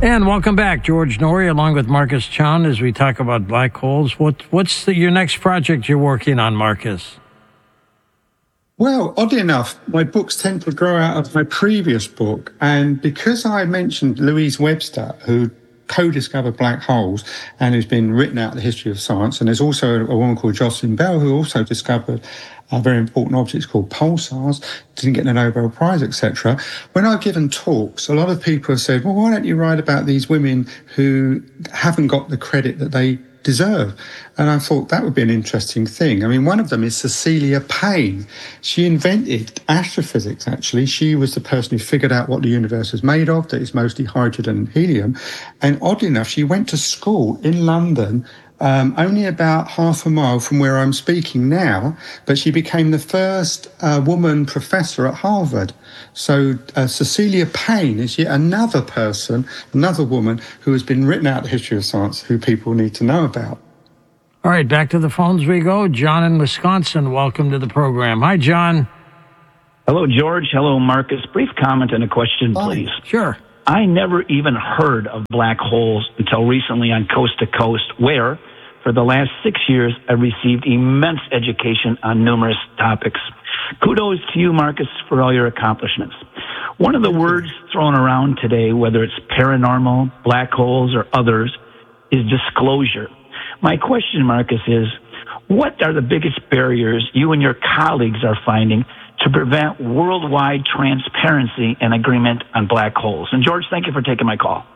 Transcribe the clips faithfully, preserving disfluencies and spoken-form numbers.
And welcome back, George Noory, along with Marcus Chown, as we talk about black holes. What, what's the, your next project you're working on, Marcus? Well, oddly enough, my books tend to grow out of my previous book. And because I mentioned Louise Webster, who co-discovered black holes and who's been written out the history of science, and there's also a woman called Jocelyn Bell who also discovered a very important object called pulsars, didn't get the Nobel Prize, et cetera. When I've given talks, a lot of people have said, well, why don't you write about these women who haven't got the credit that they deserve? And I thought that would be an interesting thing. I mean, one of them is Cecilia Payne. She invented astrophysics, actually. She was the person who figured out what the universe was made of, that it's mostly hydrogen and helium. And oddly enough, she went to school in London, um, only about half a mile from where I'm speaking now, but she became the first uh, woman professor at Harvard. So uh, Cecilia Payne is yet another person, another woman who has been written out the history of science, who people need to know about. All right, back to the phones we go. John in Wisconsin, welcome to the program. Hi, John. Hello, George. Hello, Marcus. Brief comment and a question, please. Hi. Sure. I never even heard of black holes until recently on Coast to Coast, where, for the last six years, I received immense education on numerous topics. Kudos to you, Marcus, for all your accomplishments. One of the words thrown around today, whether it's paranormal, black holes, or others, is disclosure. My question, Marcus, is what are the biggest barriers you and your colleagues are finding to prevent worldwide transparency and agreement on black holes? And George, thank you for taking my call.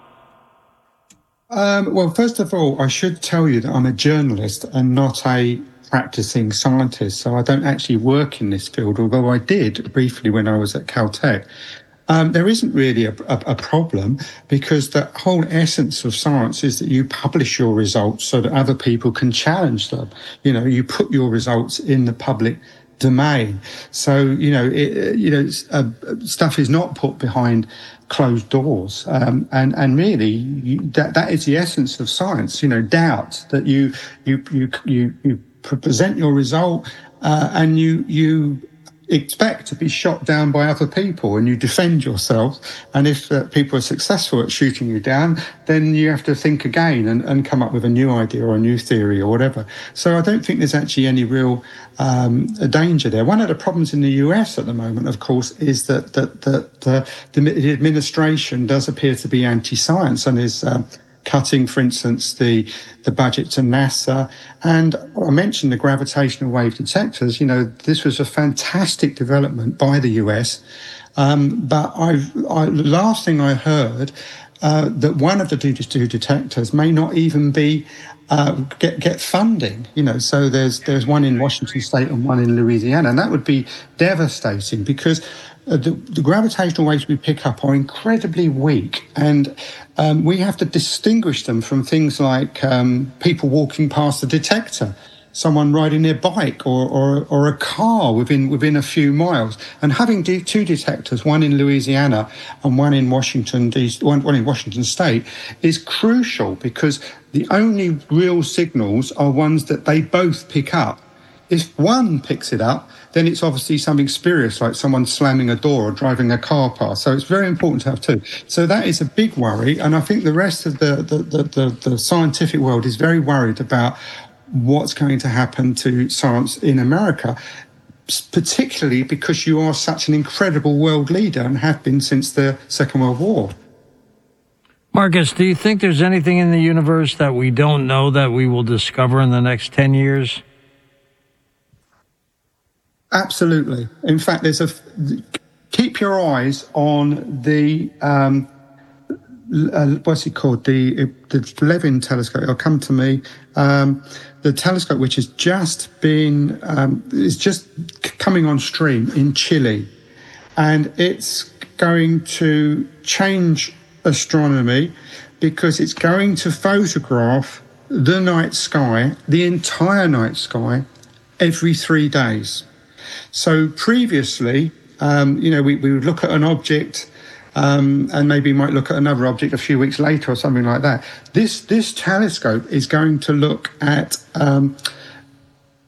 Um, well, first of all, I should tell you that I'm a journalist and not a practicing scientist, so I don't actually work in this field, although I did briefly when I was at Caltech. Um, there isn't really a, a, a problem, because the whole essence of science is that you publish your results so that other people can challenge them. You know, you put your results in the public domain. So, you know, it, you know, uh, stuff is not put behind closed doors. Um, and, and really you, that, that is the essence of science, you know, doubt that you, you, you, you, you present your result, uh, and you, you, expect to be shot down by other people, and you defend yourself. And if uh, people are successful at shooting you down, then you have to think again and, and come up with a new idea or a new theory or whatever. So I don't think there's actually any real um, danger there. One of the problems in the U S at the moment, of course, is that, that, that uh, the, the administration does appear to be anti-science and is uh, cutting, for instance, the the budget to NASA. And I mentioned the gravitational wave detectors. You know, this was a fantastic development by the U S. Um, but I've, I, the last thing I heard, uh, that one of the two detectors may not even be uh, get get funding. You know, so there's there's one in Washington State and one in Louisiana, and that would be devastating, because Uh, the, the gravitational waves we pick up are incredibly weak, and um, we have to distinguish them from things like um, people walking past the detector, someone riding their bike, or, or, or a car within within a few miles. And having de- two detectors, one in Louisiana and one in Washington, D C, one, one in Washington State, is crucial, because the only real signals are ones that they both pick up. If one picks it up, then it's obviously something spurious, like someone slamming a door or driving a car past. So it's very important to have two. So that is a big worry. And I think the rest of the, the, the, the, the scientific world is very worried about what's going to happen to science in America, particularly because you are such an incredible world leader and have been since the Second World War. Marcus, do you think there's anything in the universe that we don't know that we will discover in the next ten years? Absolutely. In fact, there's a keep your eyes on the um, uh, what's it called? The the Levin telescope. It'll come to me. Um, the telescope, which has just been um, is just coming on stream in Chile, and it's going to change astronomy, because it's going to photograph the night sky, the entire night sky, every three days. So previously, um, you know, we, we would look at an object um, and maybe might look at another object a few weeks later or something like that. This this telescope is going to look at um,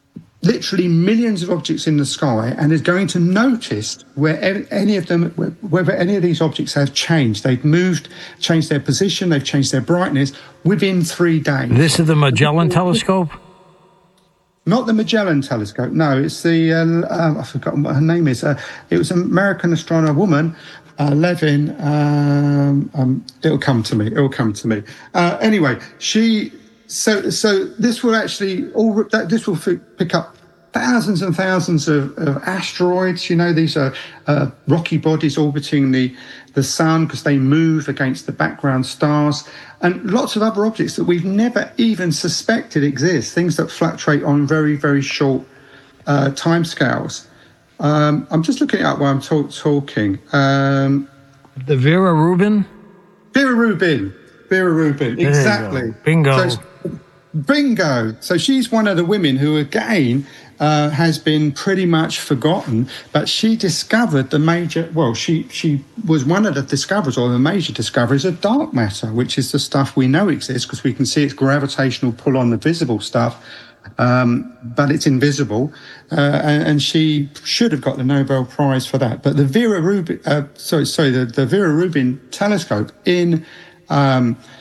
literally millions of objects in the sky and is going to notice where any of them, whether any of these objects have changed. They've moved, changed their position, they've changed their brightness within three days. This is the Magellan Telescope? Not the Magellan Telescope, no. It's the, uh, um, I forgot what her name is. Uh, it was an American astronomer woman, uh, Levin. Um, um, it'll come to me, it'll come to me. Uh, anyway, she... So, so this will actually all that this will f- pick up thousands and thousands of, of asteroids. You know, these are uh, rocky bodies orbiting the the sun because they move against the background stars, and lots of other objects that we've never even suspected exist. Things that fluctuate on very, very short uh, timescales. Um, I'm just looking it up while I'm talk- talking. Um, the Vera Rubin. Vera Rubin. Vera Rubin. There Exactly. Bingo. So, Bingo. So she's one of the women who, again, uh, has been pretty much forgotten, but she discovered the major, well, she, she was one of the discoverers or the major discoveries of dark matter, which is the stuff we know exists because we can see its gravitational pull on the visible stuff, um, but it's invisible. Uh, and, and she should have got the Nobel Prize for that. But the Vera Rubin, uh, sorry, sorry, the, the Vera Rubin telescope in, um,